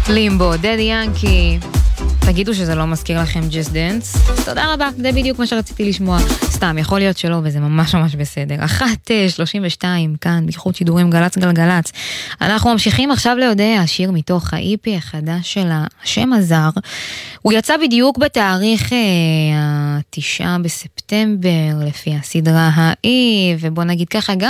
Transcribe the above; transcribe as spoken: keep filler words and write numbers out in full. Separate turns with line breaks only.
לימבו, דדי ינקי. תגידו שזה לא מזכיר לכם ג'סט דנס. תודה רבה, זה בדיוק מה שרציתי לשמוע. סתם, יכול להיות שלא, וזה ממש ממש בסדר. אחת שלושים ושתיים, כאן, בייחוד שידורים גלץ גלגלץ. אנחנו ממשיכים עכשיו להודע, השיר מתוך ה-אי פי החדש של השם הזר. הוא יצא בדיוק בתאריך התשעה בספטמבר, לפי הסדרה האי, ובוא נגיד ככה, גם